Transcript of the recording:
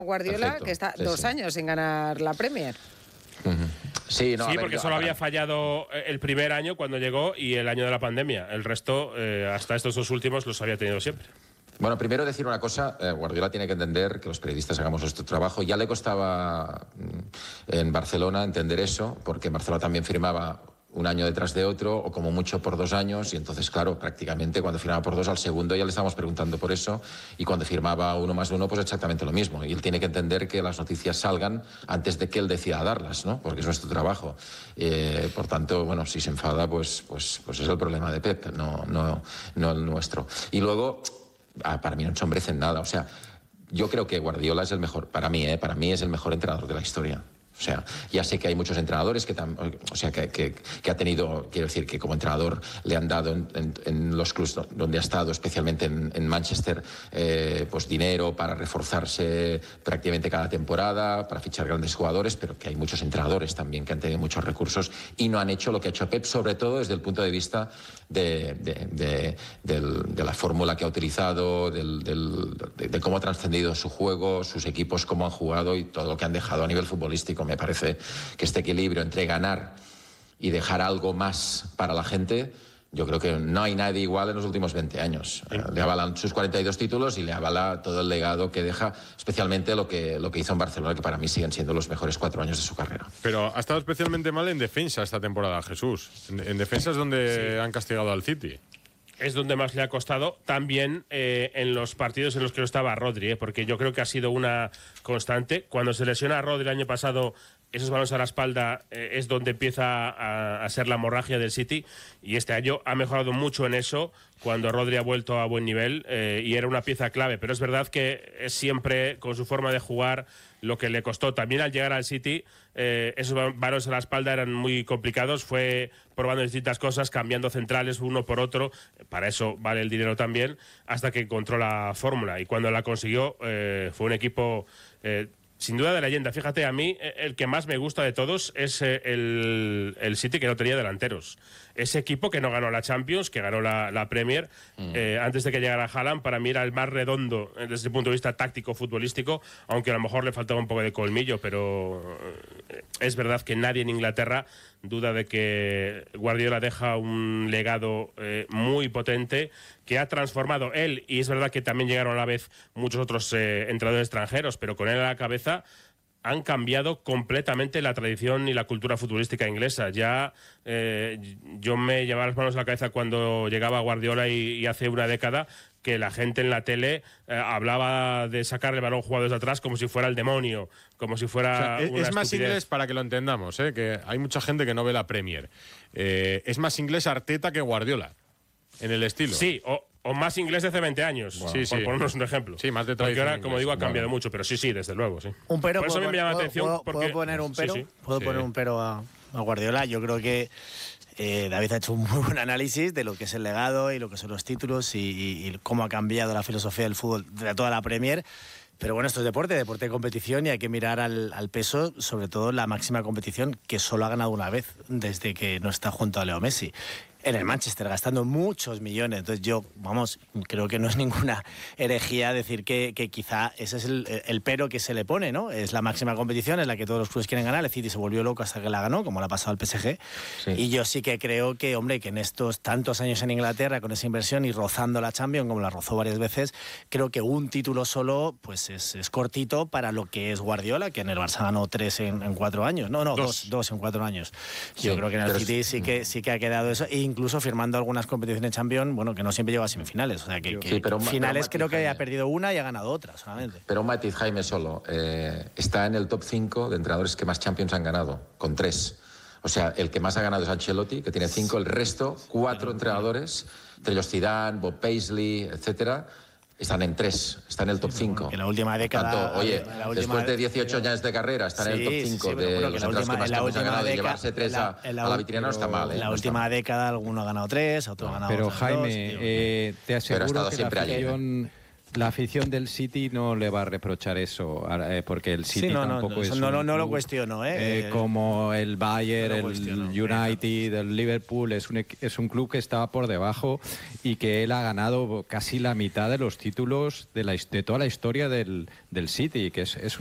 Guardiola, Perfecto. que está Sí, 2 sí. años sin ganar la Premier. Sí, no, Sí, a ver, porque solo había fallado el primer año cuando llegó y el año de la pandemia. El resto, hasta estos 2 últimos, los había tenido siempre. Bueno, primero decir una cosa, Guardiola tiene que entender que los periodistas hagamos nuestro trabajo. Ya le costaba en Barcelona entender eso, porque en Barcelona también firmaba un año detrás de otro, o como mucho por 2 años, y entonces, claro, prácticamente cuando firmaba por 2 al segundo ya le estábamos preguntando por eso, y cuando firmaba 1 más 1, pues exactamente lo mismo. Y él tiene que entender que las noticias salgan antes de que él decida darlas, ¿no? Porque es nuestro trabajo. Por tanto, bueno, si se enfada, pues es el problema de Pep, no el nuestro. Y luego, para mí no ensombrecen nada, o sea, yo creo que Guardiola es el mejor, para mí es el mejor entrenador de la historia. O sea, ya sé que hay muchos entrenadores que ha tenido, quiero decir, que como entrenador le han dado en los clubes donde ha estado, especialmente en Manchester, pues dinero para reforzarse prácticamente cada temporada, para fichar grandes jugadores, pero que hay muchos entrenadores también que han tenido muchos recursos y no han hecho lo que ha hecho Pep, sobre todo desde el punto de vista de la fórmula que ha utilizado, de cómo ha trascendido su juego, sus equipos, cómo han jugado y todo lo que han dejado a nivel futbolístico. Me parece que este equilibrio entre ganar y dejar algo más para la gente, yo creo que no hay nadie igual en los últimos 20 años. Le avalan sus 42 títulos y le avala todo el legado que deja, especialmente lo que hizo en Barcelona, que para mí siguen siendo los mejores 4 años de su carrera. Pero ha estado especialmente mal en defensa esta temporada, Jesús. En defensa es donde han castigado al City. Es donde más le ha costado, también en los partidos en los que no estaba Rodri, porque yo creo que ha sido una constante. Cuando se lesiona a Rodri el año pasado, esos balones a la espalda es donde empieza a ser la hemorragia del City, y este año ha mejorado mucho en eso cuando Rodri ha vuelto a buen nivel, y era una pieza clave, pero es verdad que es siempre con su forma de jugar lo que le costó. También al llegar al City, esos balones a la espalda eran muy complicados, fue probando distintas cosas, cambiando centrales uno por otro, para eso vale el dinero también, hasta que encontró la fórmula, y cuando la consiguió fue un equipo sin duda de leyenda. Fíjate, a mí el que más me gusta de todos es el City, que no tenía delanteros. Ese equipo que no ganó la Champions, que ganó la Premier, antes de que llegara Haaland, para mí era el más redondo desde el punto de vista táctico, futbolístico, aunque a lo mejor le faltaba un poco de colmillo, pero es verdad que nadie en Inglaterra duda de que Guardiola deja un legado muy potente, que ha transformado él, y es verdad que también llegaron a la vez muchos otros entrenadores extranjeros, pero con él a la cabeza han cambiado completamente la tradición y la cultura futbolística inglesa. Ya yo me llevaba las manos a la cabeza cuando llegaba Guardiola y hace una década, que la gente en la tele hablaba de sacar el balón a jugadores de atrás como si fuera el demonio, como si fuera una es más estupidez. inglés, para que lo entendamos, que hay mucha gente que no ve la Premier. Es más inglés Arteta que Guardiola, en el estilo. Sí, o más inglés de hace 20 años, Wow. por Sí. ponernos un ejemplo. Sí, más de Porque tradición ahora, como inglesa. digo, ha cambiado Bueno. mucho, pero sí, desde luego, sí. Un pero. Por eso a mí me llama la atención. ¿Puedo porque, poner un pero? Sí. ¿Puedo poner un pero a Guardiola? Yo creo que David ha hecho un muy buen análisis de lo que es el legado y lo que son los títulos y cómo ha cambiado la filosofía del fútbol de toda la Premier. Pero bueno, esto es deporte de competición, y hay que mirar al peso, sobre todo en la máxima competición, que solo ha ganado una vez desde que no está junto a Leo Messi. En el Manchester, gastando muchos millones. Entonces yo, creo que no es ninguna herejía decir que quizá ese es el pero que se le pone, ¿no? Es la máxima competición, es la que todos los clubes quieren ganar. El City se volvió loco hasta que la ganó, como le ha pasado al PSG. Sí. Y yo sí que creo que, que en estos tantos años en Inglaterra, con esa inversión y rozando la Champions, como la rozó varias veces, creo que un título solo pues es cortito para lo que es Guardiola, que en el Barça ganó 3 en 4 años. No, dos en 4 años. Sí, yo creo que en el City sí que ha quedado eso, e incluso firmando algunas competiciones Champions, que no siempre llega a semifinales. O sea, que finales creo que ha perdido una y ha ganado otra solamente. Pero un matiz, Jaime, solo. Está en el top 5 de entrenadores que más Champions han ganado, con 3. O sea, el que más ha ganado es Ancelotti, que tiene 5. El resto, 4 entrenadores, entre ellos Zidane, Bob Paisley, etcétera, están en 3, están en el top 5. En la última década... después de 18 años de carrera, están en el top 5 de los entrenadores que más Champions han ganado, y llevarse 3 a la vitrina no está mal. En la última década alguno ha ganado 3, otro ha ganado 2. Pero Jaime, te aseguro que la afición La afición del City no le va a reprochar eso, porque el City Sí, tampoco es no un lo club, cuestiono, como el Bayern, no lo el cuestiono. United, el Liverpool. Es un club que estaba por debajo y que él ha ganado casi la mitad de los títulos de toda la historia del City, que es